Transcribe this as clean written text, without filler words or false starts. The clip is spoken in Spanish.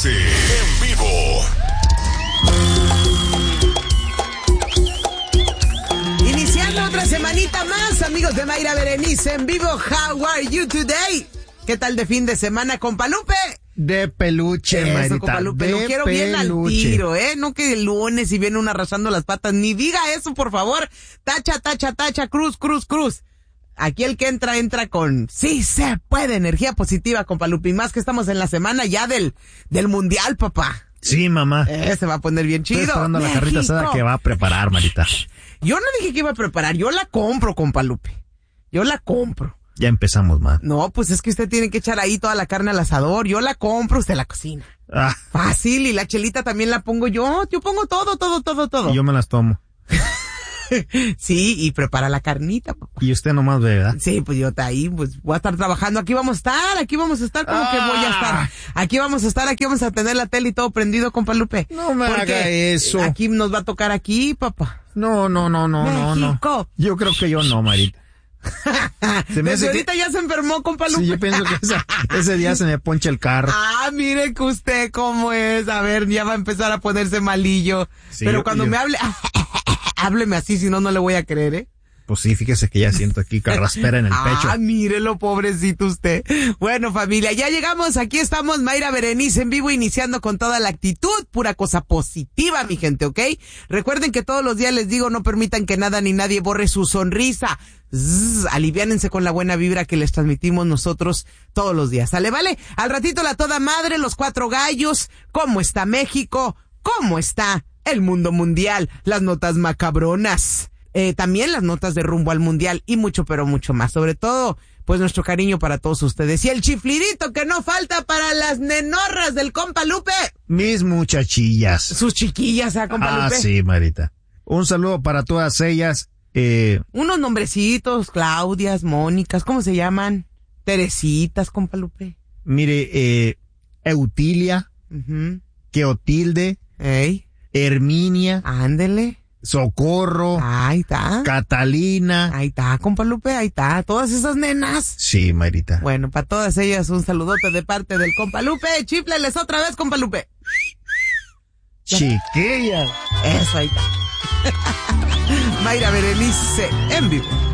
Berenice en vivo. Iniciando otra semanita más, amigos de Mayra Berenice en vivo. How are you today? ¿Qué tal de fin de semana, compa Lupe? De peluche, Eso, Mayrita. compa Lupe, lo quiero bien al tiro, no que el lunes y viene una arrasando las patas, ni diga eso, por favor. Tacha, tacha, tacha, cruz, cruz, cruz. Aquí el que entra con sí se puede, energía positiva, compa Lupe, y más que estamos en la semana ya del mundial, papá. Sí, mamá. Se va a poner bien chido. Estoy esperando la carnita asada que va a preparar, Marita. Yo no dije que iba a preparar, yo la compro, compa Lupe. Yo la compro. Ya empezamos, ma. No, pues es que usted tiene que echar ahí toda la carne al asador. Yo la compro, usted la cocina. Ah. Fácil, y la chelita también la pongo yo. Yo pongo todo. Y yo me las tomo. Sí, y prepara la carnita, papá. Y usted nomás ve, ¿verdad? Sí, pues yo ahí, pues voy a estar trabajando. Aquí vamos a estar, como que voy a estar. Aquí vamos a tener la tele y todo prendido, compa Lupe. No me haga eso. Aquí nos va a tocar aquí, papá. No. México. Yo creo que yo no, Marita. Desde ahorita ya se enfermó, compa Lupe. Sí, yo pienso que ese día se me poncha el carro. Mire que usted cómo es. A ver, ya va a empezar a ponerse malillo. Sí, pero cuando me hable, hábleme así, si no le voy a creer, ¿eh? Pues sí, fíjese que ya siento aquí carraspera en el pecho. Mírelo, pobrecito usted. Bueno, familia, ya llegamos, aquí estamos, Mayra Berenice en vivo, iniciando con toda la actitud, pura cosa positiva, mi gente, ¿ok? Recuerden que todos los días les digo, no permitan que nada ni nadie borre su sonrisa. Aliviánense con la buena vibra que les transmitimos nosotros todos los días. ¿Sale, vale? Al ratito la toda madre, los cuatro gallos, ¿cómo está México? ¿Cómo está el mundo mundial? Las notas macabronas. También las notas de rumbo al mundial y mucho, pero mucho más. Sobre todo, pues nuestro cariño para todos ustedes. Y el chiflidito que no falta para las nenorras del compa Lupe. Mis muchachillas. Sus chiquillas, compa Lupe. Sí, Marita. Un saludo para todas ellas. Unos nombrecitos, Claudias, Mónicas, ¿cómo se llaman? Teresitas, compa Lupe. Mire, Eutilia, Queotilde, Herminia. Ándele. Socorro. Ahí está. Catalina. Ahí está, compa Lupe, ahí está. Todas esas nenas. Sí, Marita. Bueno, para todas ellas un saludote de parte del compa Lupe. Chífleles otra vez, compa Lupe. Chiquilla. Eso, ahí está. Mayra Berenice en vivo.